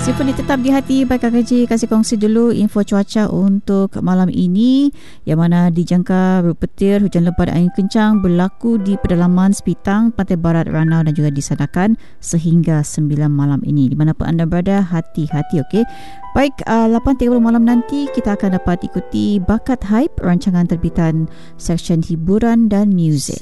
Sifuni tetap di hati. Baik Kak Haji, kasih kongsi dulu info cuaca untuk malam ini, yang mana dijangka berpetir, hujan lebat dan angin kencang berlaku di pedalaman Sepitang, Pantai Barat, Ranau dan juga di Sandakan sehingga 9 malam ini. Di mana pun anda berada, hati-hati, okey. Baik, 8.30 malam nanti kita akan dapat ikuti Bakat Hype, rancangan terbitan Seksyen Hiburan dan Muzik.